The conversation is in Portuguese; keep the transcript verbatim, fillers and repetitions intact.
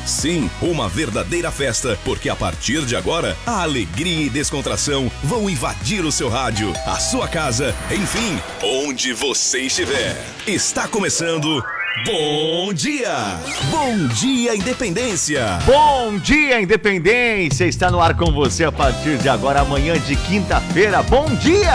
Sim, uma verdadeira festa, porque a partir de agora, a alegria e descontração vão invadir o seu rádio, a sua casa, enfim, onde você estiver. Está começando... Bom dia! Bom dia, Independência! Bom dia, Independência! Está no ar com você a partir de agora, amanhã de quinta-feira. Bom dia!